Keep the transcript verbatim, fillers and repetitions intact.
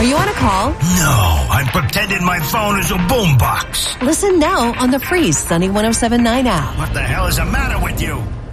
you on a call? No, I'm pretending my phone is a boombox. Listen now on the free Sunny one oh seven point nine app. What the hell is the matter with you?